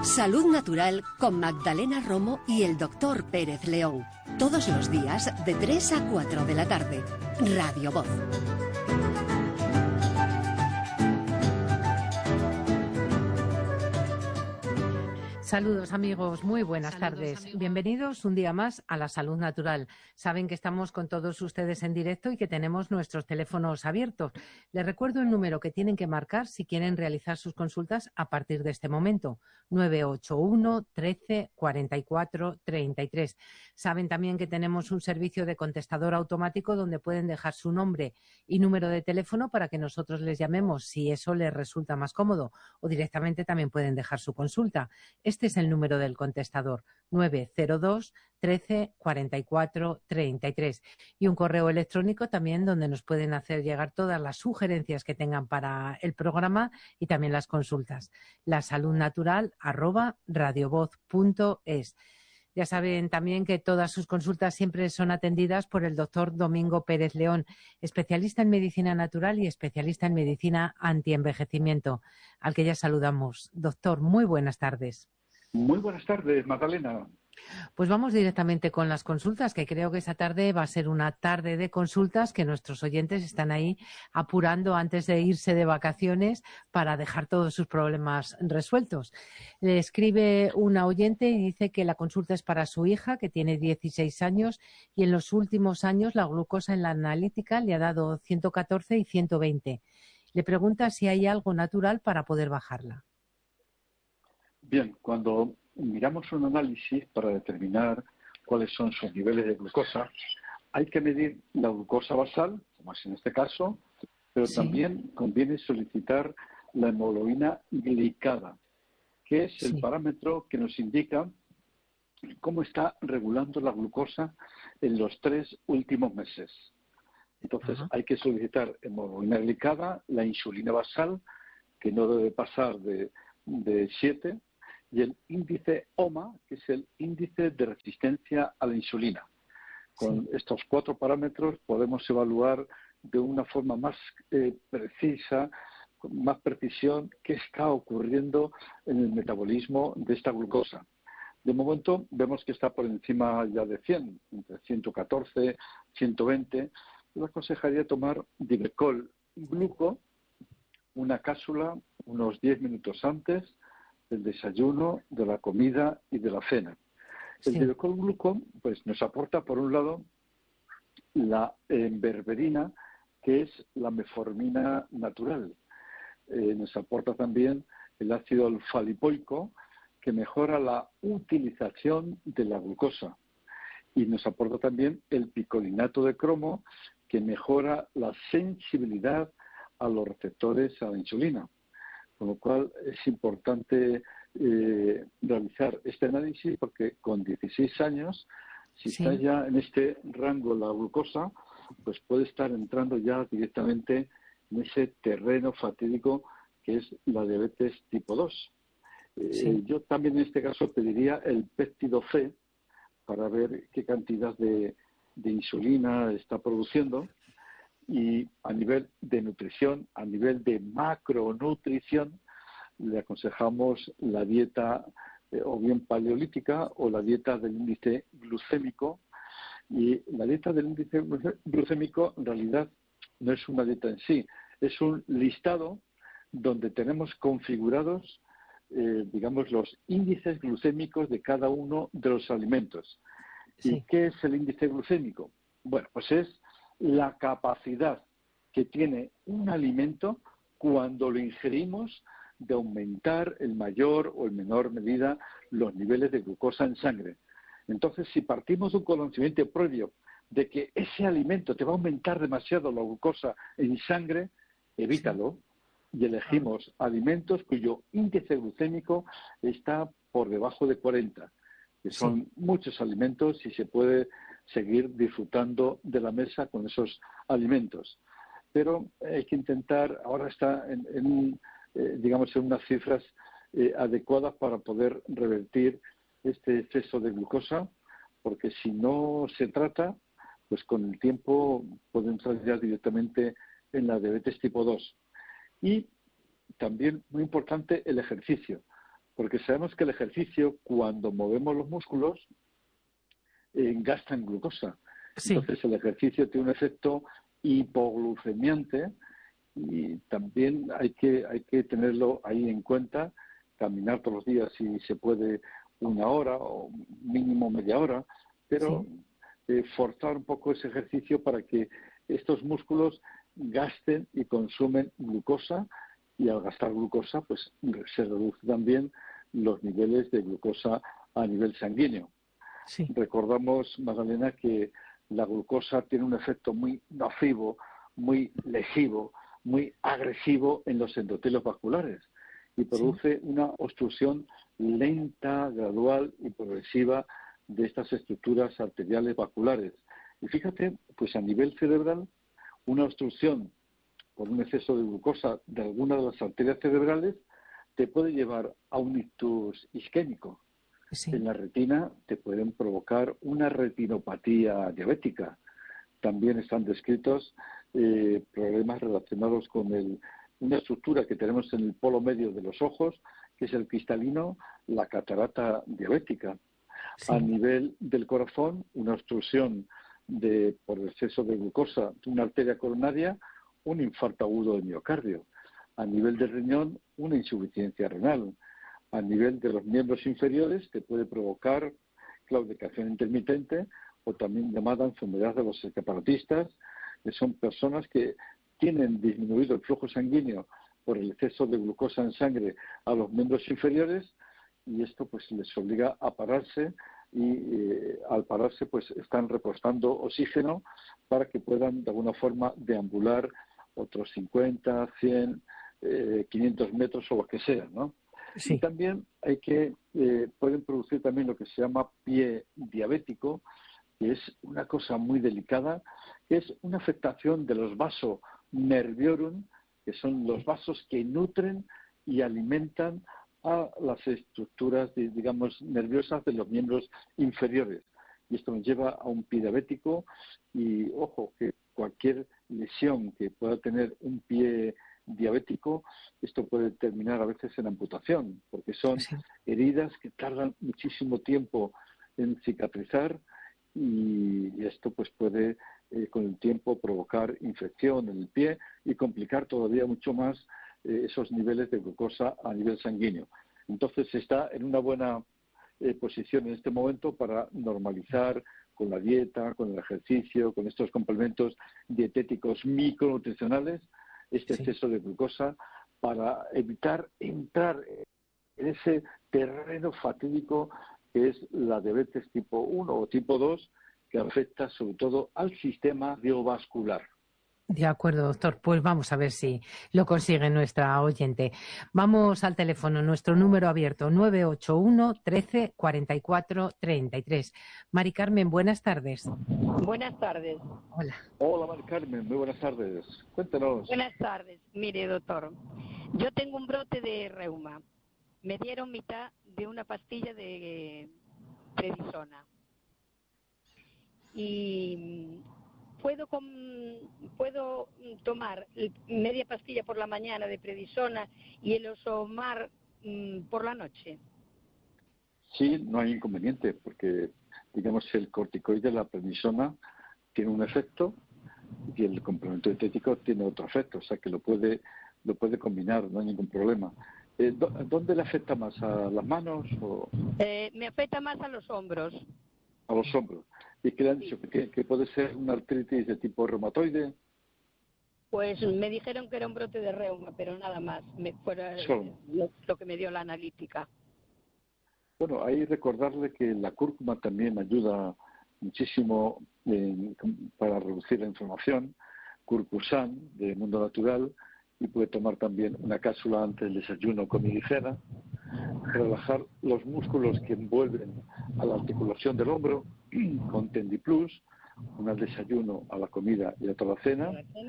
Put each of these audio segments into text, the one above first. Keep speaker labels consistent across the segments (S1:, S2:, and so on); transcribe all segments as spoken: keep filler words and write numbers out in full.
S1: Salud Natural con Magdalena Romo y el doctor Pérez León. Todos los días de tres a cuatro de la tarde. Radio Voz.
S2: Saludos amigos, muy buenas
S3: Saludos,
S2: tardes.
S3: amigos.
S2: Bienvenidos un día más a la Salud Natural. Saben que estamos con todos ustedes en directo y que tenemos nuestros teléfonos abiertos. Les recuerdo el número que tienen que marcar si quieren realizar sus consultas a partir de este momento. nueve ocho uno, trece, cuarenta y cuatro, treinta y tres. Saben también que tenemos un servicio de contestador automático donde pueden dejar su nombre y número de teléfono para que nosotros les llamemos si eso les resulta más cómodo, o directamente también pueden dejar su consulta. Este es el número del contestador, nueve cero dos, trece, cuarenta y cuatro, treinta y tres. Y un correo electrónico también donde nos pueden hacer llegar todas las sugerencias que tengan para el programa y también las consultas. La salud natural arroba radiovoz punto es. Ya saben también que todas sus consultas siempre son atendidas por el doctor Domingo Pérez León, especialista en medicina natural y especialista en medicina antienvejecimiento, al que ya saludamos. Doctor, muy buenas tardes.
S4: Muy buenas tardes, Magdalena.
S2: Pues vamos directamente con las consultas, que creo que esta tarde va a ser una tarde de consultas que nuestros oyentes están ahí apurando antes de irse de vacaciones para dejar todos sus problemas resueltos. Le escribe una oyente y dice que la consulta es para su hija, que tiene dieciséis años, y en los últimos años la glucosa en la analítica le ha dado ciento catorce y ciento veinte. Le pregunta si hay algo natural para poder bajarla.
S4: Bien, cuando miramos un análisis para determinar cuáles son sus niveles de glucosa, hay que medir la glucosa basal, como es en este caso, pero sí. También conviene solicitar la hemoglobina glicada, que es el sí. parámetro que nos indica cómo está regulando la glucosa en los tres últimos meses. Entonces, uh-huh. hay que solicitar hemoglobina glicada, la insulina basal, que no debe pasar de, de siete, y el índice O M A, que es el índice de resistencia a la insulina. Con sí. estos cuatro parámetros podemos evaluar de una forma más eh, precisa, con más precisión, qué está ocurriendo en el metabolismo de esta glucosa. De momento vemos que está por encima ya de cien, entre ciento catorce, ciento veinte. Le aconsejaría tomar Divecol Gluco, una cápsula, unos diez minutos antes del desayuno, de la comida y de la cena. El sí. Divecol Gluco pues, nos aporta, por un lado, la eh, berberina, que es la meformina natural. Eh, nos aporta también el ácido alfa-lipoico, que mejora la utilización de la glucosa. Y nos aporta también el picolinato de cromo, que mejora la sensibilidad a los receptores a la insulina. Con lo cual es importante eh, realizar este análisis porque con dieciséis años, si sí. está ya en este rango la glucosa, pues puede estar entrando ya directamente en ese terreno fatídico que es la diabetes tipo dos. Eh, sí. Yo también en este caso pediría el péptido C para ver qué cantidad de, de insulina está produciendo. Y a nivel de nutrición, a nivel de macronutrición, le aconsejamos la dieta eh, o bien paleolítica o la dieta del índice glucémico. Y la dieta del índice glucémico en realidad no es una dieta en sí, es un listado donde tenemos configurados, eh, digamos, los índices glucémicos de cada uno de los alimentos. Sí. ¿Y qué es el índice glucémico? Bueno, pues es la capacidad que tiene un alimento cuando lo ingerimos de aumentar en mayor o en menor medida los niveles de glucosa en sangre. Entonces, si partimos de un conocimiento previo de que ese alimento te va a aumentar demasiado la glucosa en sangre, evítalo y elegimos alimentos cuyo índice glucémico está por debajo de cuarenta, que son sí. muchos alimentos y se puede seguir disfrutando de la mesa con esos alimentos. Pero hay que intentar, ahora está en, en eh, digamos, en unas cifras eh, adecuadas para poder revertir este exceso de glucosa, porque si no se trata, pues con el tiempo puede entrar ya directamente en la diabetes tipo dos. Y también, muy importante, el ejercicio, Porque sabemos que el ejercicio, cuando movemos los músculos, eh, gastan glucosa.
S2: Sí.
S4: Entonces el ejercicio tiene un efecto hipoglucemiante y también hay que, hay que tenerlo ahí en cuenta, caminar todos los días si se puede una hora o mínimo media hora, pero sí. eh, forzar un poco ese ejercicio para que estos músculos gasten y consumen glucosa, y al gastar glucosa pues se reducen también los niveles de glucosa a nivel sanguíneo.
S2: Sí.
S4: Recordamos, Magdalena, que la glucosa tiene un efecto muy nocivo, muy lesivo, muy agresivo en los endotelios vasculares y produce sí. una obstrucción lenta, gradual y progresiva de estas estructuras arteriales vasculares. Y fíjate, pues a nivel cerebral, una obstrucción por un exceso de glucosa de alguna de las arterias cerebrales te puede llevar a un ictus isquémico. Sí. En la retina te pueden provocar una retinopatía diabética. También están descritos eh, problemas relacionados con el, una estructura que tenemos en el polo medio de los ojos, que es el cristalino, la catarata diabética. Sí. A nivel del corazón, una obstrucción de, por exceso de glucosa de una arteria coronaria, un infarto agudo de miocardio. A nivel del riñón, una insuficiencia renal. A nivel de los miembros inferiores, te puede provocar claudicación intermitente o también llamada enfermedad de los escaparatistas, que son personas que tienen disminuido el flujo sanguíneo por el exceso de glucosa en sangre a los miembros inferiores, y esto pues les obliga a pararse y eh, al pararse pues están repostando oxígeno para que puedan de alguna forma deambular otros cincuenta, cien, eh, quinientos metros o lo que sea, ¿no? Sí. Y también hay que, eh, pueden producir también lo que se llama pie diabético, que es una cosa muy delicada, que es una afectación de los vasos nerviorum, que son los vasos que nutren y alimentan a las estructuras, de, digamos, nerviosas de los miembros inferiores. Y esto nos lleva a un pie diabético y, ojo, que cualquier lesión que pueda tener un pie diabético, esto puede terminar a veces en amputación, porque son sí. heridas que tardan muchísimo tiempo en cicatrizar y esto pues puede eh, con el tiempo provocar infección en el pie y complicar todavía mucho más eh, esos niveles de glucosa a nivel sanguíneo. Entonces se está en una buena eh, posición en este momento para normalizar con la dieta, con el ejercicio, con estos complementos dietéticos micronutricionales, este sí. exceso de glucosa, para evitar entrar en ese terreno fatídico que es la diabetes tipo uno o tipo dos, que afecta sobre todo al sistema cardiovascular.
S2: De acuerdo, doctor. Pues vamos a ver si lo consigue nuestra oyente. Vamos al teléfono, nuestro número abierto, nueve ocho uno, trece, cuarenta y cuatro, treinta y tres. Mari Carmen, buenas tardes.
S3: Buenas tardes.
S2: Hola.
S4: Hola, Mari Carmen, muy buenas tardes. Cuéntanos.
S3: Buenas tardes. Mire, doctor, yo tengo un brote de reuma. Me dieron mitad de una pastilla de prednisona. Y puedo com, puedo tomar media pastilla por la mañana de prednisona y el osomar mmm, por la noche.
S4: Sí, no hay inconveniente, porque digamos el corticoide, la prednisona, tiene un efecto y el complemento dietético tiene otro efecto, o sea que lo puede lo puede combinar, no hay ningún problema. Eh, ¿Dónde le afecta más? ¿A las manos? O...
S3: Eh, me afecta más a los hombros.
S4: A los hombros. ¿Y qué le han dicho? ¿Que, que puede ser una artritis de tipo reumatoide?
S3: Pues me dijeron que era un brote de reuma, pero nada más. Me, fuera lo, lo que me dio la analítica.
S4: Bueno, ahí recordarle que la cúrcuma también ayuda muchísimo en, para reducir la inflamación. Curcusan, de Mundo Natural, y puede tomar también una cápsula antes del desayuno con ilicena. Relajar los músculos que envuelven a la articulación del hombro con Tendiplus, un al desayuno, a la comida y otra a la cena.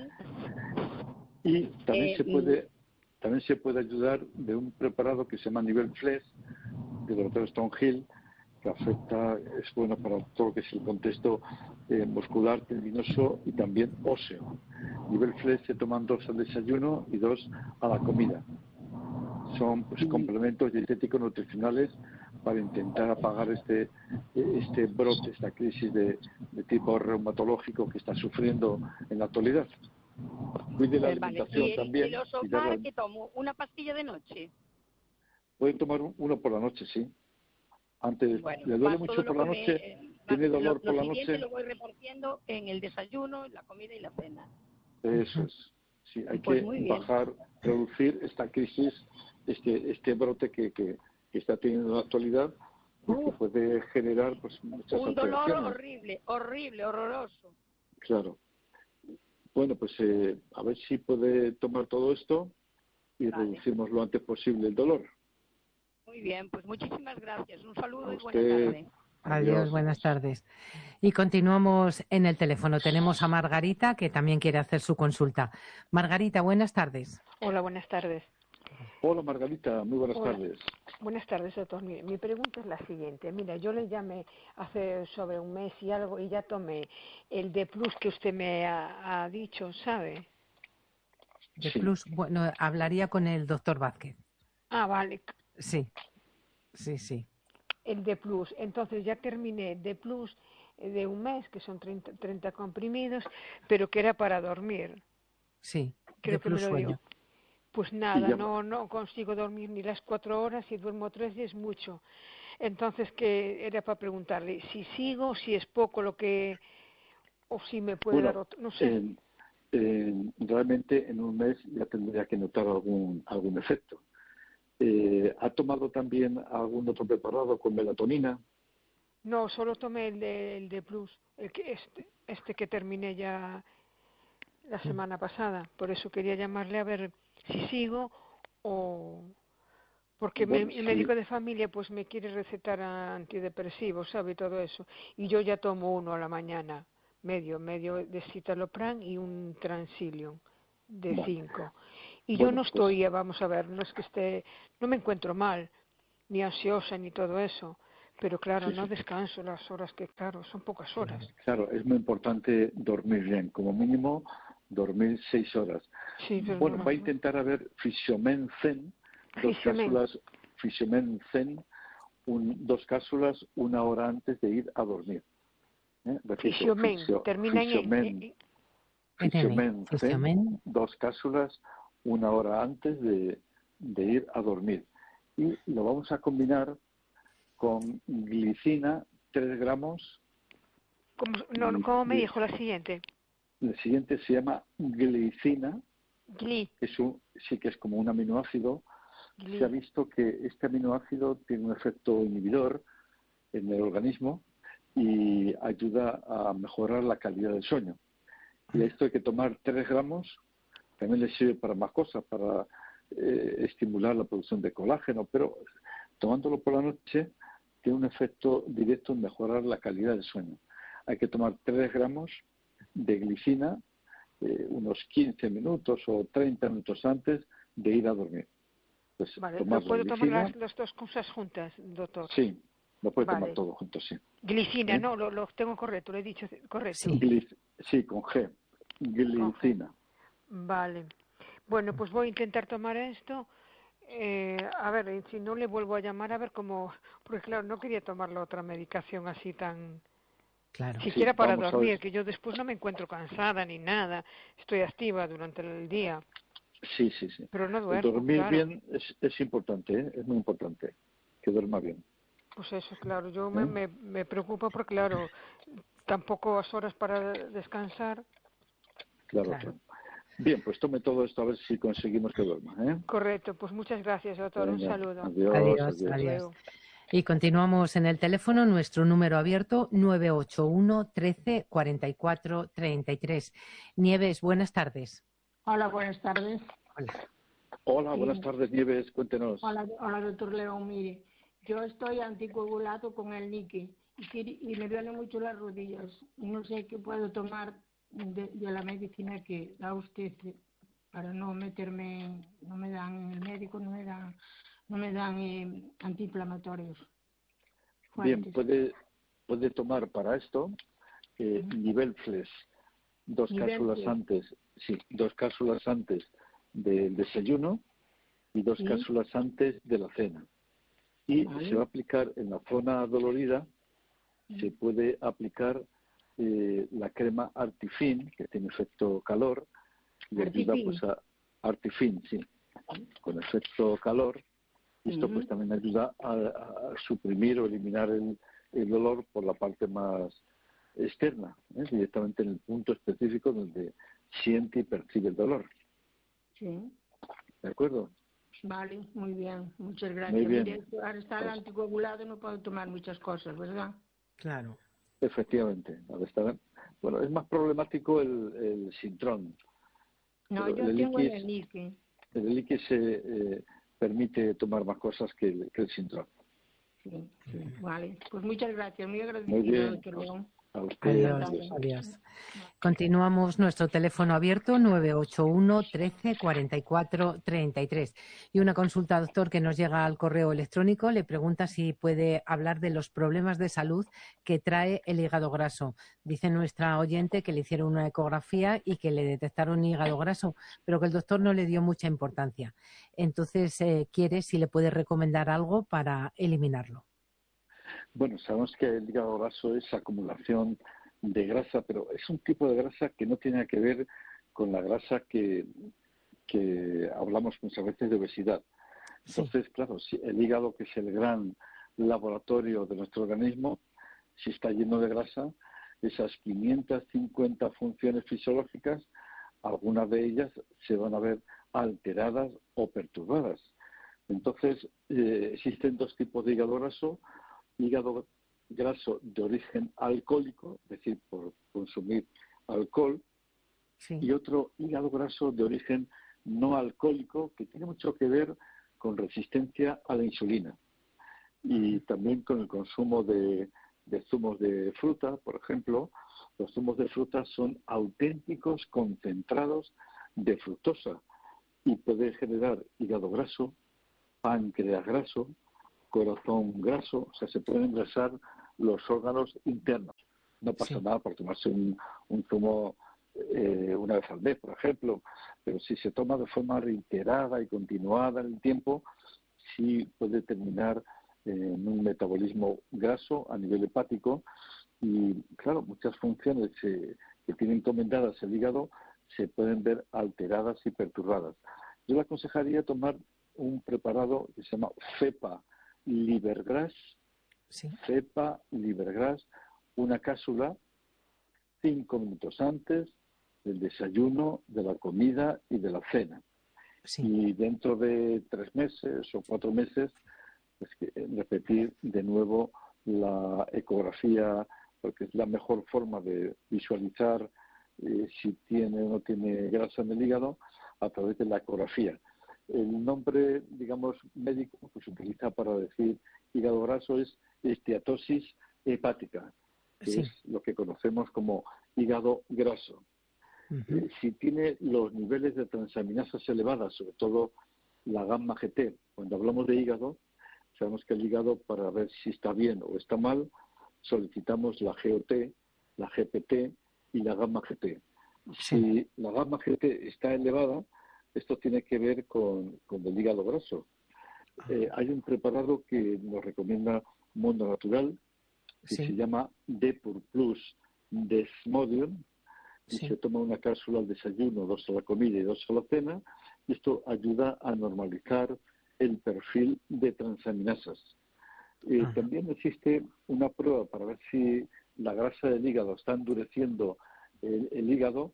S4: Y también eh, se puede también se puede ayudar de un preparado que se llama Nivel Flex, del doctor Stonehill, que afecta, es bueno para todo lo que es el contexto eh, muscular, tendinoso y también óseo. Nivel Flex se toman dos al desayuno y dos a la comida. son pues, complementos dietéticos nutricionales para intentar apagar este este brote, esta crisis de, de tipo reumatológico que está sufriendo en la actualidad. Cuide la
S3: Eh, vale.
S4: alimentación
S3: ¿Y el,
S4: también.
S3: el
S4: y darle-
S3: Osomar qué tomo? ¿Una pastilla de noche?
S4: Puede tomar un- uno por la noche, sí. Antes,
S3: Bueno,
S4: ¿le duele
S3: más todo
S4: mucho
S3: lo
S4: por
S3: que
S4: la
S3: me,
S4: noche?
S3: eh, más
S4: ¿Tiene
S3: lo,
S4: dolor
S3: lo
S4: por la
S3: siguiente
S4: noche?
S3: lo voy repartiendo en el desayuno, la comida y la cena.
S4: Eso es. Sí, hay
S3: Pues
S4: que
S3: muy bien.
S4: bajar, reducir esta crisis, este este brote que, que, que está teniendo en la actualidad y que
S3: Uf.
S4: puede generar pues muchas
S3: Un dolor
S4: alteraciones.
S3: horrible, horrible, horroroso.
S4: Claro. Bueno, pues eh, a ver si puede tomar todo esto y
S3: Vale.
S4: reducimos lo antes posible el dolor.
S3: Muy bien, pues muchísimas gracias. Un saludo
S4: A
S3: y buena
S4: usted.
S3: tarde.
S2: Adiós, buenas tardes. Y continuamos en el teléfono. Tenemos a Margarita, que también quiere hacer su consulta. Margarita, buenas tardes.
S5: Hola, buenas tardes.
S4: Hola Margarita, muy buenas
S5: Hola.
S4: tardes.
S5: Buenas tardes, doctor. Mire, mi pregunta es la siguiente. Mira, yo le llamé hace sobre un mes y algo y ya tomé el D Plus que usted me ha, ha dicho, ¿sabe?
S2: De
S4: Sí.
S2: Plus, bueno, hablaría con el doctor Vázquez.
S5: Ah, vale,
S2: Sí, sí, sí.
S5: el D Plus. Entonces ya terminé D Plus eh, de un mes, que son treinta, treinta comprimidos, pero que era para dormir.
S2: Sí,
S5: Creo
S2: de
S5: que me
S2: Plus
S5: lo dio.
S2: sueño.
S5: Pues
S4: Y
S5: nada,
S4: ya-
S5: no no consigo dormir ni las cuatro horas y duermo tres y es mucho. Entonces, que era para preguntarle si sigo, si es poco lo que, o si me puede dar
S4: Bueno,
S5: otro, no sé.
S4: en- en- realmente en un mes ya tendría que notar algún algún efecto. Eh, ¿Ha tomado también algún otro preparado con melatonina?
S5: No, solo tomé el de, el de Plus, el que este, este que terminé ya la semana pasada. Por eso quería llamarle a ver si sigo o porque me-
S4: Bueno,
S5: el
S4: sí.
S5: médico de familia pues me quiere recetar antidepresivos, ¿sabe? Y todo eso. Y yo ya tomo uno a la mañana, medio, medio de citalopram y un transilium de
S4: Vale.
S5: cinco. Y yo
S4: Bueno,
S5: no
S4: pues
S5: estoy, vamos a ver, no es que esté, no me encuentro mal, ni ansiosa ni todo eso. Pero claro,
S4: sí,
S5: no
S4: sí.
S5: descanso las horas que, claro, son pocas horas.
S4: Claro, es muy importante dormir bien, como mínimo dormir seis horas.
S5: Sí, pero
S4: Bueno,
S5: no,
S4: va a
S5: no.
S4: intentar a ver Fisiomen Zen, dos
S5: Fisiomen.
S4: cápsulas Fisiomen Zen, un, dos cápsulas una hora antes de ir a dormir. ¿Eh? Repito,
S5: Fisiomen,
S4: fisio-
S5: termina en,
S4: Fisiomen,
S5: en- en-
S4: Fisiomen Zen,
S2: Fisiomen.
S4: dos cápsulas una hora antes de, de ir a dormir. Y lo vamos a combinar con glicina, tres gramos.
S5: ¿cómo, no, ¿cómo me dijo la siguiente?
S4: El siguiente se llama glicina,
S5: Gli,
S4: es un, sí que es como un aminoácido.
S5: gli.
S4: Se ha visto que este aminoácido tiene un efecto inhibidor en el organismo y ayuda a mejorar la calidad del sueño. Y esto hay que tomar tres gramos, también le sirve para más cosas, para eh, estimular la producción de colágeno, pero tomándolo por la noche tiene un efecto directo en mejorar la calidad del sueño. Hay que tomar tres gramos de glicina eh, unos quince minutos o treinta minutos antes de ir a dormir. Pues,
S5: Vale,
S4: tomar
S5: ¿lo puedo
S4: la
S5: tomar
S4: glicina,
S5: las, las dos cosas juntas, doctor?
S4: sí, lo puede
S5: Vale.
S4: tomar todo junto, sí.
S5: Glicina,
S4: ¿Eh?
S5: no, lo, lo tengo correcto, lo he dicho correcto.
S2: Sí.
S4: Glic- sí, con G,
S5: Con G.
S4: glicina.
S5: Vale. Bueno, pues voy a intentar tomar esto. Eh, a ver, y si no le vuelvo a llamar a ver cómo, porque claro, no quería tomar la otra medicación así tan,
S2: Claro.
S5: siquiera
S4: Sí,
S5: para
S4: vamos a
S5: dormir,
S4: ver.
S5: que yo después no me encuentro cansada ni nada, estoy activa durante el día,
S4: Sí, sí, sí.
S5: pero no
S4: El
S5: duermo,
S4: dormir
S5: claro.
S4: bien es, es importante, ¿eh? Es muy importante que duerma bien.
S5: Pues eso, claro, yo me,
S4: ¿Eh?
S5: me, me preocupa porque, claro, tampoco las horas para descansar.
S4: Claro,
S2: Claro.
S4: claro. Bien, pues tome todo esto a ver si conseguimos que duerma, ¿eh?
S5: Correcto, pues muchas gracias, doctor, un
S4: Venga,
S5: saludo.
S4: adiós,
S2: Adiós,
S4: adiós.
S5: Hasta
S2: adiós.
S5: luego.
S2: Y continuamos en el teléfono, nuestro número abierto nueve ocho uno, trece, cuarenta y cuatro, treinta y tres. Nieves, buenas tardes.
S6: Hola, buenas tardes.
S2: Hola.
S4: Hola,
S6: Sí.
S4: buenas tardes, Nieves, cuéntenos.
S6: Hola, hola, doctor León. Mire, yo estoy anticoagulado con el níquel y, quer- y me duelen mucho las rodillas. No sé qué puedo tomar de, de la medicina que da usted para no meterme, en- no me dan, el médico no me dan, no me dan eh, antiinflamatorios
S4: Bien,
S6: fuertes.
S4: puede, puede tomar para esto eh,
S6: Ujú.
S4: nivel flex, dos
S6: Nivel
S4: cápsulas
S6: Flex.
S4: antes, sí, dos cápsulas antes del desayuno y dos
S6: Sí.
S4: cápsulas antes de la cena. Y
S6: Vale.
S4: se va a aplicar en la zona dolorida, se puede aplicar eh, la crema Artifin, que tiene efecto calor, y ayuda
S6: Artifin.
S4: pues a Artifin, sí, con efecto calor. Esto
S6: Ujú.
S4: pues también ayuda a, a suprimir o eliminar el, el dolor por la parte más externa, ¿eh? directamente en el punto específico donde siente y percibe el dolor.
S6: Sí.
S4: ¿De acuerdo?
S6: Vale, muy bien, muchas gracias.
S4: Muy bien.
S6: Mire, al estar
S4: Pues-
S6: anticoagulado no puedo tomar muchas cosas, ¿verdad?
S2: Claro.
S4: Efectivamente. Al estar- Bueno, es más problemático el, el sintrón.
S6: No,
S4: Pero
S6: yo
S4: el
S6: tengo
S4: eliquis-
S6: el Nike.
S4: El eliquis se eh, permite tomar más cosas que el, que el sintrón.
S6: Sí, sí, vale. Pues muchas gracias, muy
S4: Muy
S6: agradecido,
S4: bien.
S6: doctor León.
S4: A usted.
S2: Adiós,
S4: Adiós.
S2: adiós. Continuamos nuestro teléfono abierto nueve ocho uno, trece, cuarenta y cuatro, treinta y tres. Y una consulta, doctor, que nos llega al correo electrónico, le pregunta si puede hablar de los problemas de salud que trae el hígado graso. Dice nuestra oyente que le hicieron una ecografía y que le detectaron hígado graso, pero que el doctor no le dio mucha importancia. Entonces, eh, quiere si le puede recomendar algo para eliminarlo.
S4: Bueno, sabemos que el hígado graso es acumulación de grasa, pero es un tipo de grasa que no tiene que ver con la grasa que, que hablamos muchas veces de obesidad. Entonces, claro, si el hígado, que es el gran laboratorio de nuestro organismo, si está lleno de grasa, esas quinientas cincuenta funciones fisiológicas, algunas de ellas se van a ver alteradas o perturbadas. Entonces, eh, existen dos tipos de hígado graso: hígado graso de origen alcohólico, es decir, por consumir alcohol,
S2: Sí.
S4: y otro hígado graso de origen no alcohólico, que tiene mucho que ver con resistencia a la insulina y también con el consumo de, de zumos de fruta. Por ejemplo, los zumos de fruta son auténticos concentrados de fructosa y puede generar hígado graso, páncreas graso, corazón graso, o sea, se pueden engrasar los órganos internos. No pasa
S2: Sí.
S4: nada por tomarse un, un zumo eh, una vez al mes, por ejemplo, pero si se toma de forma reiterada y continuada en el tiempo, sí puede terminar eh, en un metabolismo graso a nivel hepático y, claro, muchas funciones eh, que tienen encomendadas el hígado se pueden ver alteradas y perturbadas. Yo le aconsejaría tomar un preparado que se llama FEPA Livergras,
S2: Sí.
S4: FEPA Livergras, una cápsula cinco minutos antes del desayuno, de la comida y de la cena.
S2: Sí.
S4: Y dentro de tres meses o cuatro meses, pues que repetir de nuevo la ecografía, porque es la mejor forma de visualizar eh, si tiene o no tiene grasa en el hígado, a través de la ecografía. El nombre, digamos, médico que se utiliza para decir hígado graso es esteatosis hepática, que
S2: Sí.
S4: es lo que conocemos como hígado graso.
S2: Ujú.
S4: Eh, si tiene los niveles de transaminasas elevadas, sobre todo la gamma G T, cuando hablamos de hígado, sabemos que el hígado, para ver si está bien o está mal, solicitamos la G O T, la G P T y la gamma G T. Si la gamma G T está elevada, esto tiene que ver con, con el hígado graso. Eh, hay un preparado que nos recomienda Mundo Natural, que
S2: Sí.
S4: se llama Depur Plus Desmodium, y
S2: Sí.
S4: se toma una cápsula al desayuno, dos a la comida y dos a la cena, y esto ayuda a normalizar el perfil de transaminasas. Eh,
S2: Ajá.
S4: también existe una prueba para ver si la grasa del hígado está endureciendo el, el hígado,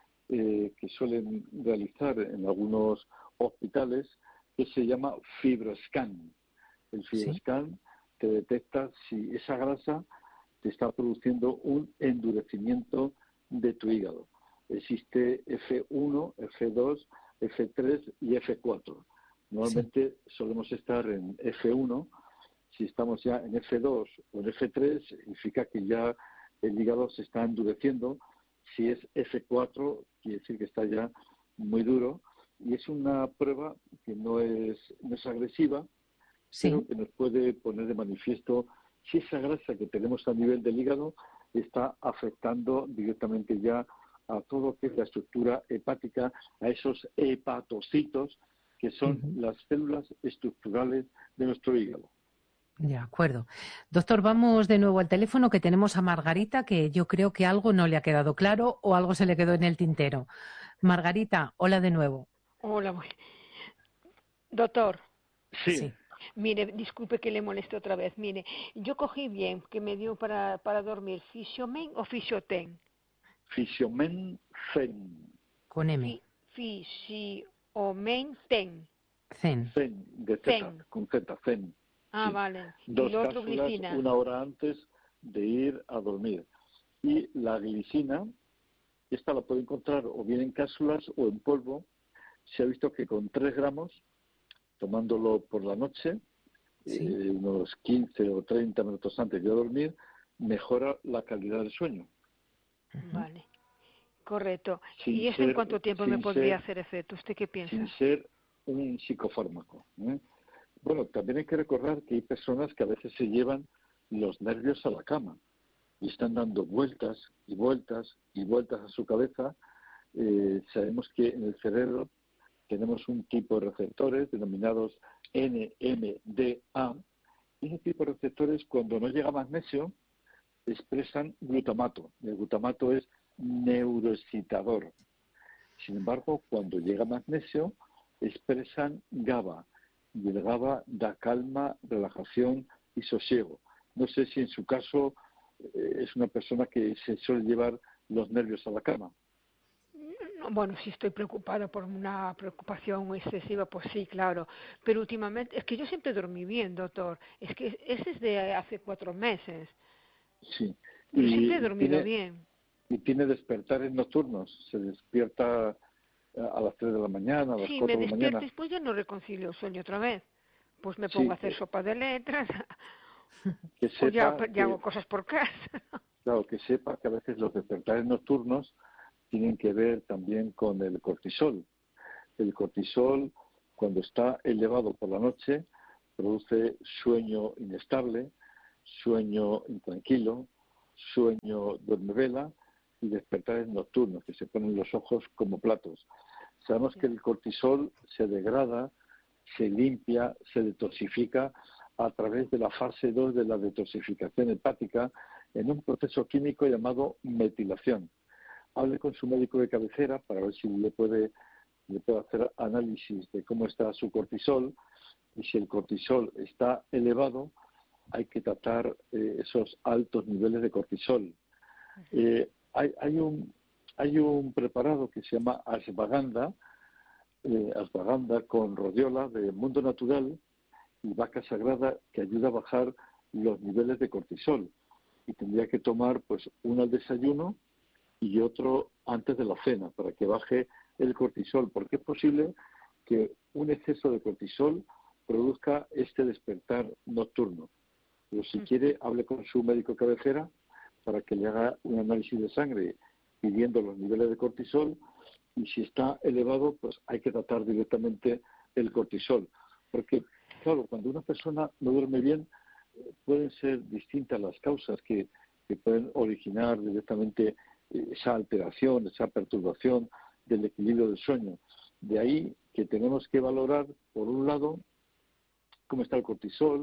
S4: eh, que suelen realizar en algunos hospitales, que se llama FibroScan. El FibroScan te detecta si esa grasa te está produciendo un endurecimiento de tu hígado. Existe F uno, F dos, F tres y F cuatro. Normalmente sí. solemos estar en F uno. Si estamos ya en F dos o en F tres, significa que ya el hígado se está endureciendo. Si es F cuatro, quiere decir que está ya muy duro. Y es una prueba que no es, no es agresiva, sí. pero que nos puede poner de manifiesto si esa grasa que tenemos a nivel del hígado está afectando directamente ya a todo lo que es la estructura hepática, a esos hepatocitos que son
S2: Ujú.
S4: las células estructurales de nuestro hígado.
S2: De acuerdo. Doctor, vamos de nuevo al teléfono, que tenemos a Margarita, que yo creo que algo no le ha quedado claro o algo se le quedó en el tintero. Margarita, hola de nuevo.
S5: Hola, muy- doctor.
S4: Sí,
S2: Sí.
S5: Mire, disculpe que le moleste otra vez. Mire, yo cogí bien, que me dio para, para dormir, Fisiomen o Fisioten.
S4: Fisiomen Zen.
S2: Con M.
S5: Fi, Fisiomen Ten.
S2: Zen.
S4: Zen, de Z,
S5: Zen.
S4: con Z, Zen.
S5: Ah,
S4: Sí.
S5: vale. Y
S4: Dos
S5: lo otro,
S4: cápsulas
S5: glicina.
S4: una hora antes de ir a dormir. Y la glicina, esta la puede encontrar o bien en cápsulas o en polvo. Se ha visto que con tres gramos, tomándolo por la noche,
S2: Sí.
S4: eh, unos quince o treinta minutos antes de dormir, mejora la calidad del sueño.
S5: Vale. Correcto.
S4: Sin
S5: ¿Y eso en
S4: ser-
S5: cuánto tiempo me
S4: sin
S5: podría
S4: ser-
S5: hacer efecto? ¿Usted qué piensa?
S4: sin ser un psicofármaco. ¿eh? Bueno, también hay que recordar que hay personas que a veces se llevan los nervios a la cama y están dando vueltas y vueltas y vueltas a su cabeza. Eh, sabemos que en el cerebro tenemos un tipo de receptores denominados N M D A, y ese tipo de receptores, cuando no llega magnesio, expresan glutamato. El glutamato es neuroexcitador. Sin embargo, cuando llega magnesio, expresan GABA, y el GABA da calma, relajación y sosiego. No sé si en su caso eh, es una persona que se suele llevar los nervios a la cama.
S5: No, bueno, si estoy preocupada por una preocupación excesiva, pues sí, claro. Pero últimamente, es que yo siempre dormí bien, doctor. Es que ese es de hace cuatro meses.
S4: Sí.
S5: Yo
S4: Y
S5: siempre he dormido
S4: tiene,
S5: bien.
S4: y tiene despertares nocturnos. Se despierta a las tres de la mañana, a las
S5: Sí, me
S4: cuatro de la
S5: despierto
S4: mañana.
S5: y después ya no reconcilio el sueño otra vez. Pues me
S4: Sí,
S5: pongo a hacer
S4: eh,
S5: sopa de letras
S4: que
S5: o ya,
S4: sepa
S5: ya
S4: que,
S5: hago cosas por casa.
S4: claro, que sepa que a veces los despertares nocturnos tienen que ver también con el cortisol. El cortisol, cuando está elevado por la noche, produce sueño inestable, sueño intranquilo, sueño duermevela y despertares nocturnos, que se ponen los ojos como platos. Sabemos que el cortisol se degrada, se limpia, se detoxifica a través de la fase dos de la detoxificación hepática en un proceso químico llamado metilación. Hable con su médico de cabecera para ver si le puede, le puede hacer análisis de cómo está su cortisol, y si el cortisol está elevado, hay que tratar eh, esos altos niveles de cortisol. Eh, hay, hay, un, hay un preparado que se llama ashwagandha, eh, ashwagandha con rodiola de Mundo Natural y vaca sagrada, que ayuda a bajar los niveles de cortisol. Y tendría que tomar pues uno al desayuno y otro antes de la cena para que baje el cortisol, porque es posible que un exceso de cortisol produzca este despertar nocturno. Pero si quiere, hable con su médico cabecera para que le haga un análisis de sangre pidiendo los niveles de cortisol, y si está elevado, pues hay que tratar directamente el cortisol. Porque, claro, cuando una persona no duerme bien, pueden ser distintas las causas que, que pueden originar directamente esa alteración, esa perturbación del equilibrio del sueño. De ahí que tenemos que valorar, por un lado, cómo está el cortisol,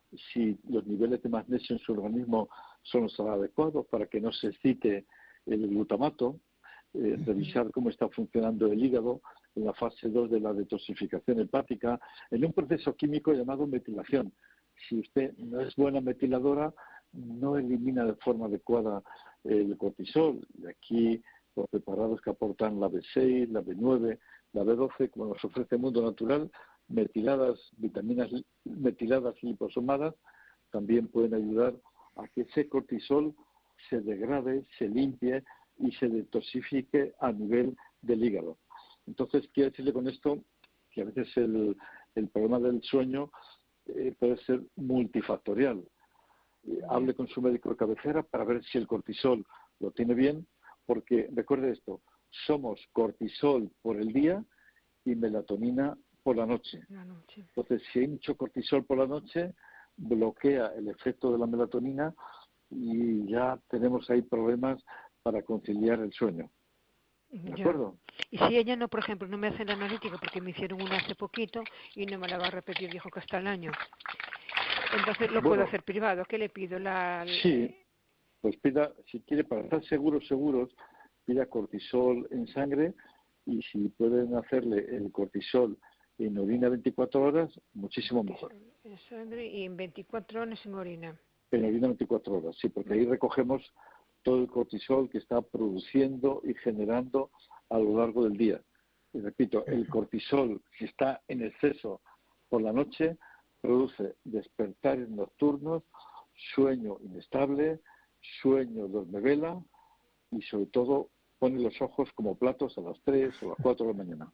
S4: si los niveles de magnesio en su organismo son los adecuados para que no se excite el glutamato, eh, revisar cómo está funcionando el hígado en la fase dos de la detoxificación hepática, en un proceso químico llamado metilación. Si usted no es buena metiladora, no elimina de forma adecuada el cortisol. Y aquí los preparados que aportan la B seis, la B nueve, la B doce, como nos ofrece el Mundo Natural, metiladas, vitaminas metiladas y liposomadas, también pueden ayudar a que ese cortisol se degrade, se limpie y se detoxifique a nivel del hígado. Entonces, quiero decirle con esto que a veces el, el problema del sueño eh, puede ser multifactorial. Eh, hable con su médico de cabecera para ver si el cortisol lo tiene bien, porque recuerde esto, somos cortisol por el día y melatonina por la noche.
S5: La noche.
S4: Entonces, si hay mucho cortisol por la noche, bloquea el efecto de la melatonina y ya tenemos ahí problemas para conciliar el sueño. ¿De
S5: Ya.
S4: acuerdo?
S5: Y si ella no, por ejemplo, no me hace la analítica porque me hicieron una hace poquito y no me la va a repetir, dijo que hasta el año. Entonces lo puedo
S4: Bueno,
S5: hacer privado. ¿Qué le pido? La,
S4: sí, pues pida, si quiere, para estar seguros, seguros, pida cortisol en sangre y si pueden hacerle el cortisol en orina veinticuatro horas, muchísimo mejor.
S5: en sangre y en veinticuatro horas en orina.
S4: En orina veinticuatro horas, sí, porque ahí recogemos todo el cortisol que está produciendo y generando a lo largo del día. Y repito, el cortisol, si está en exceso por la noche, produce despertares nocturnos, sueño inestable, sueño dormevela y sobre todo pone los ojos como platos a las tres o las cuatro de la mañana.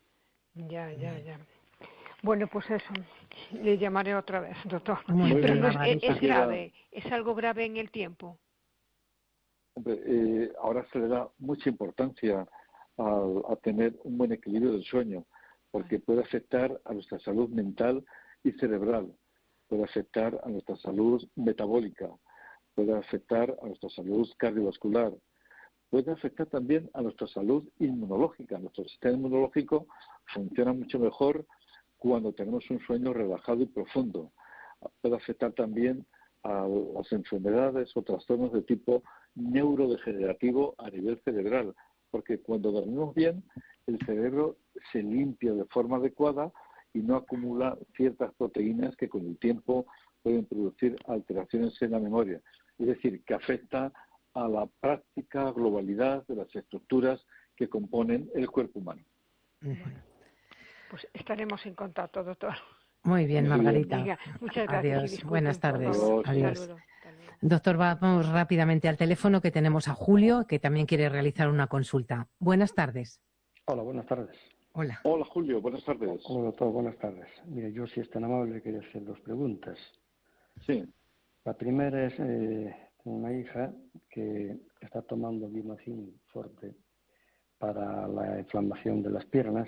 S5: Ya, ya, ya. Bueno, pues eso. Le llamaré otra vez, doctor.
S2: Muy
S5: Pero
S2: bien,
S5: no es,
S2: Margarita.
S5: es grave, es algo grave en el tiempo.
S4: Hombre, eh, ahora se le da mucha importancia a, a tener un buen equilibrio del sueño, porque puede afectar a nuestra salud mental y cerebral, puede afectar a nuestra salud metabólica, puede afectar a nuestra salud cardiovascular, puede afectar también a nuestra salud inmunológica. Nuestro sistema inmunológico funciona mucho mejor cuando tenemos un sueño relajado y profundo. Puede afectar también a las enfermedades o trastornos de tipo neurodegenerativo a nivel cerebral, porque cuando dormimos bien, el cerebro se limpia de forma adecuada y no acumula ciertas proteínas que con el tiempo pueden producir alteraciones en la memoria. Es decir, que afecta a la práctica globalidad de las estructuras que componen el cuerpo humano.
S5: Bueno, pues estaremos en contacto, doctor.
S2: Muy bien,
S4: Muy bien.
S2: Margarita.
S5: Venga, muchas gracias. y
S2: Adiós.
S5: disculpen,
S2: Buenas
S5: por
S2: tardes.
S5: favor.
S2: Adiós.
S5: Saludo. Hasta luego.
S2: Doctor, vamos rápidamente al teléfono que tenemos a Julio, que también quiere realizar una consulta. Buenas tardes.
S7: Hola, buenas tardes.
S2: Hola.
S4: Hola, Julio. Buenas tardes.
S7: Hola, doctor, buenas tardes. Mire, yo, si es tan amable, quería hacer dos preguntas.
S4: Sí.
S7: La primera es, eh, tengo una hija que está tomando Vimacin Forte para la inflamación de las piernas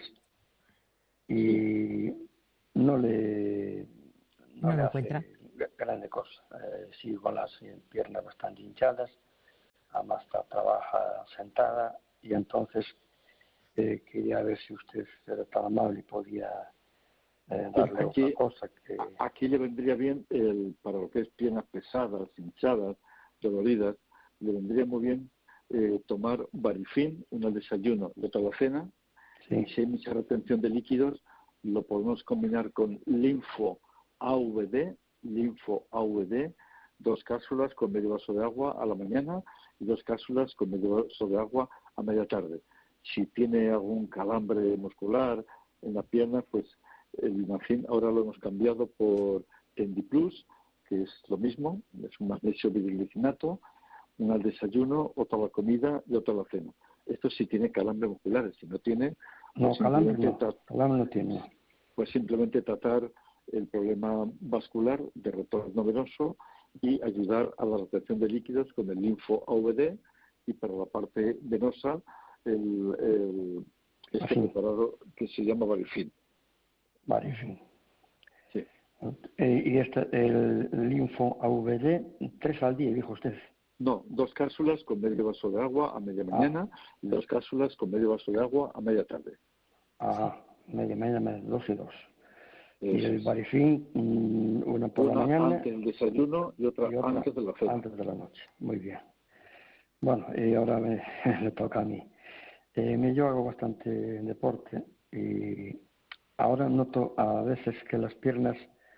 S7: y no le, no
S2: No
S7: le
S2: lo
S7: hace
S2: encuentra.
S7: grande cosa. Eh, sí, con las piernas bastante hinchadas, además tra- trabaja sentada y entonces eh, quería ver si usted era tan amable y podía eh, darle
S4: Aquí-
S7: otra cosa que...
S4: Aquí le vendría bien, el, para lo que es piernas pesadas, hinchadas, doloridas, le vendría muy bien eh, tomar Varifin, uno al desayuno y otro a la cena.
S7: Sí,
S4: Y si hay mucha retención de líquidos, lo podemos combinar con Linfo A V D, Linfo A V D, dos cápsulas con medio vaso de agua a la mañana y dos cápsulas con medio vaso de agua a media tarde. Si tiene algún calambre muscular en la pierna, pues el Vimacin ahora lo hemos cambiado por Tendiplus, que es lo mismo, es un magnesio bidilglicinato, uno al desayuno, otro a la comida y otro a la cena. Esto sí tiene calambres musculares, si no tiene,
S7: no,
S4: pues
S7: calambre
S4: simplemente,
S7: no,
S4: tra-
S7: calambre no tiene.
S4: pues simplemente tratar el problema vascular de retorno venoso y ayudar a la retención de líquidos con el Linfo A V D y para la parte venosa el, el- este
S7: Así.
S4: preparado que se llama Varifin.
S7: Vale, en fin.
S4: Sí.
S7: Eh, y este, el linfo A V D, tres al día, dijo usted.
S4: No, dos cápsulas con medio vaso de agua a media
S7: Ah.
S4: mañana y dos cápsulas con medio vaso de agua a media tarde.
S7: Ajá, media, media, media, dos y dos. Y
S4: Eso
S7: el
S4: es.
S7: Varifin, mm, una por
S4: Una
S7: la mañana
S4: antes del desayuno y otra,
S7: y otra
S4: antes de la cena.
S7: antes de la noche. Muy bien. Bueno, y ahora me, me toca a mí. Eh, me- yo hago bastante deporte y ahora noto a veces que las piernas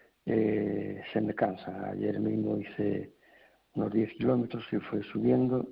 S7: eh, se me cansan. Ayer mismo hice unos diez kilómetros y fue subiendo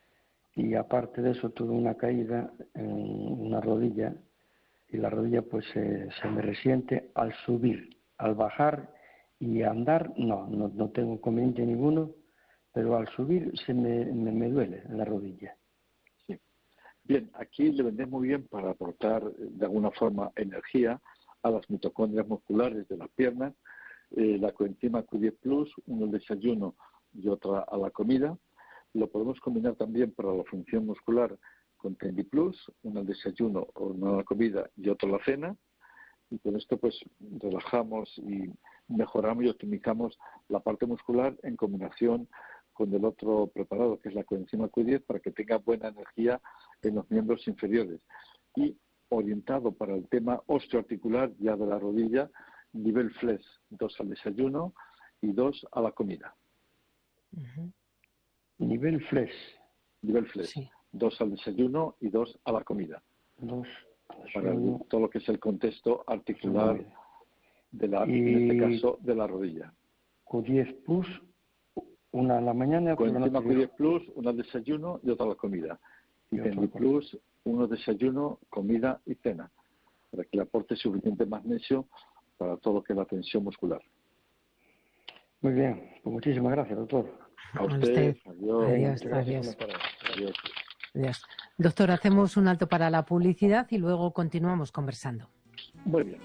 S7: y aparte de eso tuve una caída en una rodilla y la rodilla pues eh, se me resiente al subir, al bajar y andar no, no, no tengo inconveniente ninguno, pero al subir se me, me, me duele la rodilla.
S4: Sí. Bien, aquí le vendré muy bien para aportar eh, de alguna forma energía a las mitocondrias musculares de las piernas, eh, la coenzima Q diez plus, uno al desayuno y otra a la comida. Lo podemos combinar también para la función muscular con Tendiplus, uno al desayuno o uno a la comida y otro a la cena. Y con esto pues relajamos y mejoramos y optimizamos la parte muscular en combinación con el otro preparado, que es la coenzima Q diez, para que tenga buena energía en los miembros inferiores. Y orientado para el tema osteoarticular ya de la rodilla, nivel flex, dos al desayuno y dos a la comida.
S7: Uh-huh. Nivel flex.
S4: Nivel flex, sí. Dos al desayuno y dos a la comida.
S7: Dos
S4: para el, todo lo que es el contexto articular de la, y en este caso de la rodilla.
S7: Q diez plus, una a la mañana.
S4: Con encima Q diez plus, una al desayuno y otra a la comida. Y Tendi plus, uno desayuno, comida y cena, para que le aporte suficiente magnesio para todo lo que es la tensión muscular.
S7: Muy bien, pues muchísimas gracias, doctor.
S4: A usted. Adiós.
S2: Adiós, adiós. Adiós. Adiós. Doctor, hacemos un alto para la publicidad y luego continuamos conversando.
S4: Muy bien.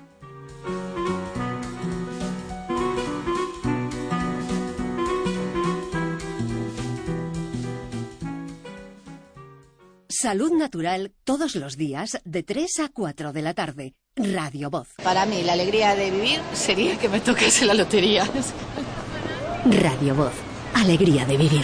S1: Salud Natural todos los días de tres a cuatro de la tarde. Radio Voz.
S8: Para mí la alegría de vivir sería que me tocase la lotería.
S1: Radio Voz. Alegría de vivir.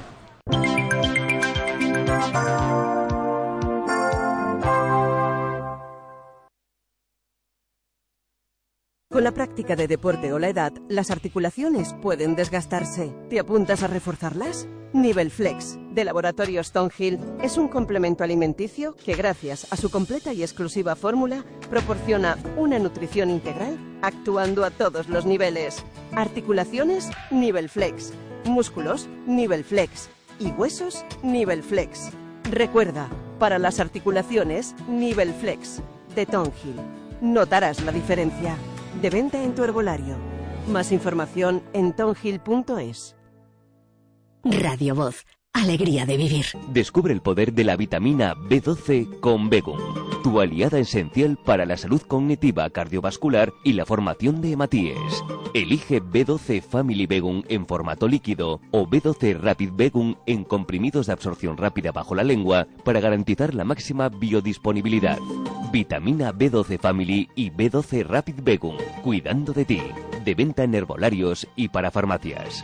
S9: Con la práctica de deporte o la edad, las articulaciones pueden desgastarse. ¿Te apuntas a reforzarlas? Nivel Flex, de Laboratorios Thornhill, es un complemento alimenticio que, gracias a su completa y exclusiva fórmula, proporciona una nutrición integral, actuando a todos los niveles. Articulaciones, Nivel Flex. Músculos, Nivel Flex. Y huesos, Nivel Flex. Recuerda, para las articulaciones, Nivel Flex, de Thornhill. Notarás la diferencia. De venta en tu herbolario. Más información en thornhill punto es.
S1: Radio Voz. Alegría de vivir.
S10: Descubre el poder de la vitamina B doce con Begum, tu aliada esencial para la salud cognitiva, cardiovascular y la formación de hematíes. Elige B doce Family Begum en formato líquido o B doce Rapid Begum en comprimidos de absorción rápida bajo la lengua para garantizar la máxima biodisponibilidad. Vitamina B doce Family y B doce Rapid Begum, cuidando de ti. De venta en herbolarios y para farmacias.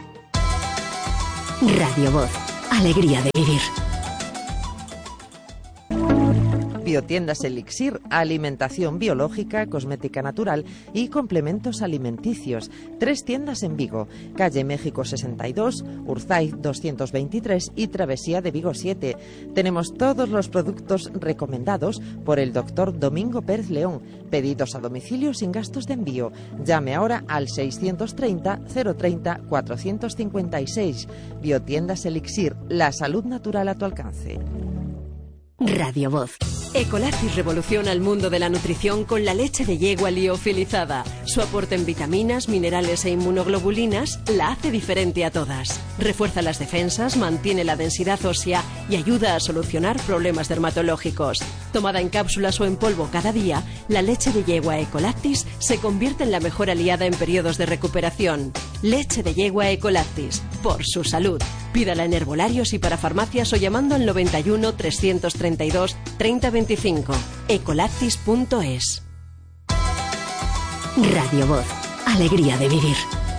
S1: Radio Voz. Alegría de vivir.
S11: Biotiendas Elixir, alimentación biológica, cosmética natural y complementos alimenticios. Tres tiendas en Vigo, calle México sesenta y dos, Urzaiz doscientos veintitrés y Travesía de Vigo siete. Tenemos todos los productos recomendados por el doctor Domingo Pérez León. Pedidos a domicilio sin gastos de envío. Llame ahora al seiscientos treinta, cero treinta, cuatrocientos cincuenta y seis. Biotiendas Elixir, la salud natural a tu alcance.
S1: Radio Voz.
S12: Ecolactis revoluciona el mundo de la nutrición con la leche de yegua liofilizada. Su aporte en vitaminas, minerales e inmunoglobulinas la hace diferente a todas. Refuerza las defensas, mantiene la densidad ósea y ayuda a solucionar problemas dermatológicos. Tomada en cápsulas o en polvo cada día, la leche de yegua Ecolactis se convierte en la mejor aliada en periodos de recuperación. Leche de yegua Ecolactis, por su salud. Pídala en herbolarios y para farmacias o llamando al noventa y uno, trescientos treinta y dos, treinta veinticinco. ecolactis punto es.
S1: Radio Voz. Alegría de vivir.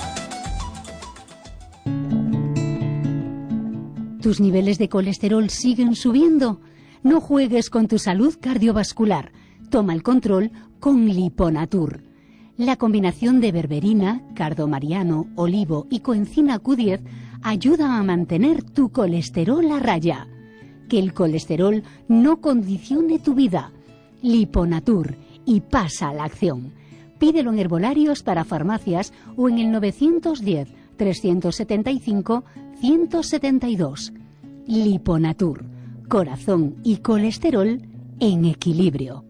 S13: ¿Tus niveles de colesterol siguen subiendo? No juegues con tu salud cardiovascular. Toma el control con Liponatur. La combinación de berberina, cardomariano, olivo y coenzima Q diez ayuda a mantener tu colesterol a raya. Que el colesterol no condicione tu vida. Liponatur, y pasa a la acción. Pídelo en herbolarios para farmacias o en el novecientos diez, trescientos setenta y cinco, ciento setenta y dos. Liponatur, corazón y colesterol en equilibrio.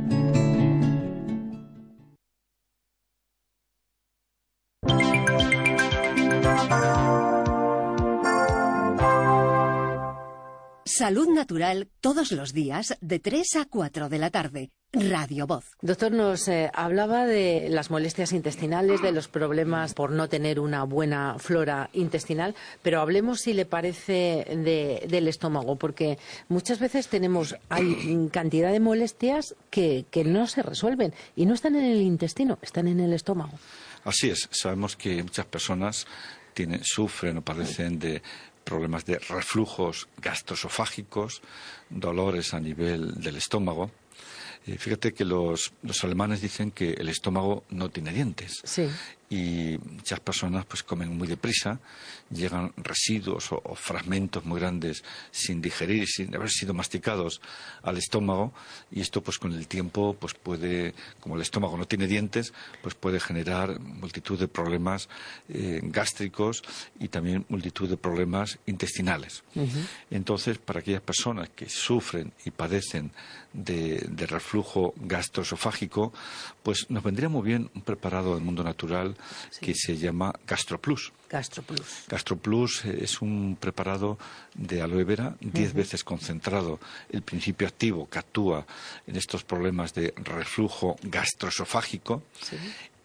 S1: Salud Natural todos los días de tres a cuatro de la tarde. Radio Voz.
S2: Doctor, nos eh, hablaba de las molestias intestinales, de los problemas por no tener una buena flora intestinal, pero hablemos, si le parece, de, del estómago, porque muchas veces tenemos, hay cantidad de molestias que, que no se resuelven y no están en el intestino, están en el estómago.
S14: Así es, sabemos que muchas personas
S4: tienen, sufren o padecen de problemas de reflujos gastroesofágicos, dolores a nivel del estómago. Eh, fíjate que los, los alemanes dicen que el estómago no tiene dientes.
S2: Sí.
S4: Y muchas personas pues comen muy deprisa, llegan residuos o, o fragmentos muy grandes sin digerir, sin haber sido masticados al estómago, y esto pues con el tiempo pues puede, como el estómago no tiene dientes, pues puede generar multitud de problemas eh, gástricos y también multitud de problemas intestinales. Uh-huh. Entonces, para aquellas personas que sufren y padecen de, de reflujo gastroesofágico, pues nos vendría muy bien un preparado del mundo natural sí. que se llama GastroPlus.
S2: GastroPlus.
S4: GastroPlus es un preparado de aloe vera, diez uh-huh. veces concentrado, el principio activo que actúa en estos problemas de reflujo gastroesofágico. Sí.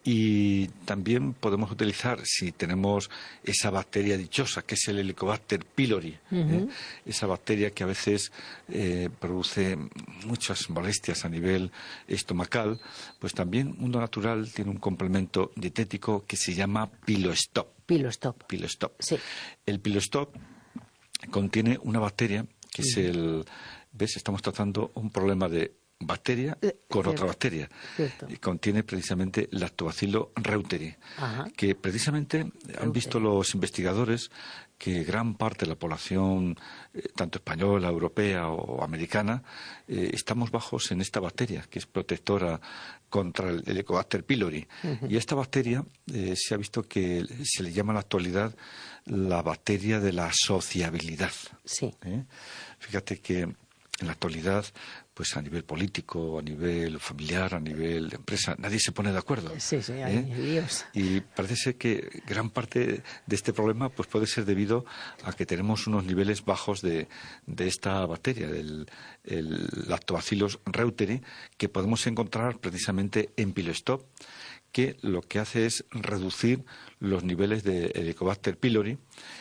S4: Y también podemos utilizar, si tenemos esa bacteria dichosa, que es el Helicobacter pylori, uh-huh. ¿eh? esa bacteria que a veces eh, produce muchas molestias a nivel estomacal, pues también Mundo Natural tiene un complemento dietético que se llama PiloStop.
S2: PiloStop.
S4: PiloStop.
S2: Sí.
S4: El PiloStop contiene una bacteria que uh-huh. es el... ¿Ves? Estamos tratando un problema de bacteria con Cierto. otra bacteria. Cierto. Y contiene precisamente Lactobacillus reuteri, Ajá. que precisamente Reuteri. han visto los investigadores que gran parte de la población, eh, tanto española, europea o americana, eh, estamos bajos en esta bacteria, que es protectora contra el Helicobacter pylori. Uh-huh. Y esta bacteria eh, se ha visto que se le llama en la actualidad la bacteria de la sociabilidad.
S2: Sí.
S4: ¿Eh? Fíjate que en la actualidad, pues a nivel político, a nivel familiar, a nivel de empresa, nadie se pone de acuerdo.
S2: Sí, sí, hay
S4: ¿eh?
S2: líos.
S4: Y parece ser que gran parte de este problema pues puede ser debido a que tenemos unos niveles bajos de, de esta bacteria, del el Lactobacillus reuteri, que podemos encontrar precisamente en PiloStop, que lo que hace es reducir los niveles de Helicobacter pylori.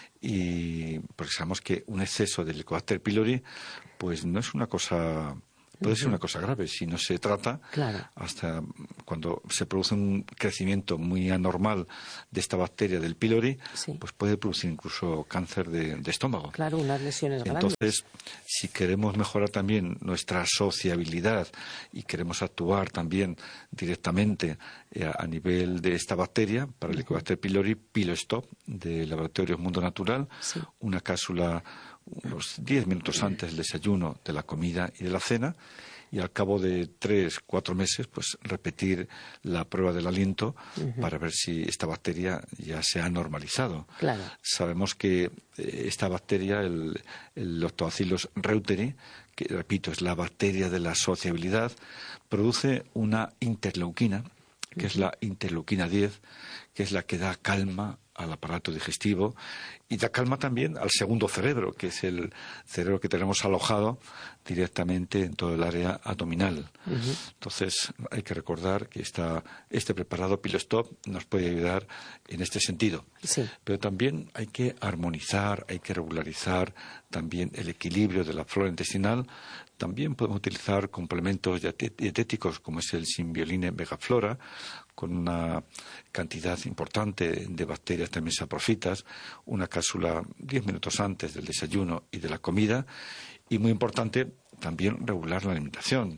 S4: Y porque sabemos que un exceso de Helicobacter pylori pues no es una cosa, puede uh-huh. ser una cosa grave si no se trata,
S2: claro.
S4: hasta cuando se produce un crecimiento muy anormal de esta bacteria del pylori, sí. pues puede producir incluso cáncer de, de estómago.
S2: Claro, unas lesiones grandes.
S4: Entonces, si queremos mejorar también nuestra sociabilidad y queremos actuar también directamente eh, a nivel de esta bacteria, para el Helicobacter pylori, PiloStop, de Laboratorios Mundo Natural,
S2: sí.
S4: una cápsula unos diez minutos antes del desayuno, de la comida y de la cena, y al cabo de tres, cuatro meses, pues repetir la prueba del aliento uh-huh. para ver si esta bacteria ya se ha normalizado.
S2: Claro.
S4: Sabemos que eh, esta bacteria, el, el Lactobacillus reuteri, que repito, es la bacteria de la sociabilidad, produce una interleuquina, que uh-huh. es la interleuquina diez, que es la que da calma al aparato digestivo y da calma también al segundo cerebro, que es el cerebro que tenemos alojado directamente en todo el área abdominal. Uh-huh. Entonces, hay que recordar que esta, este preparado PiloStop nos puede ayudar en este sentido.
S2: Sí.
S4: Pero también hay que armonizar, hay que regularizar también el equilibrio de la flora intestinal. También podemos utilizar complementos dietéticos como es el Symbioline Vegaflora, con una cantidad importante de bacterias también saprofitas, una cápsula diez minutos antes del desayuno y de la comida, y muy importante también regular la alimentación.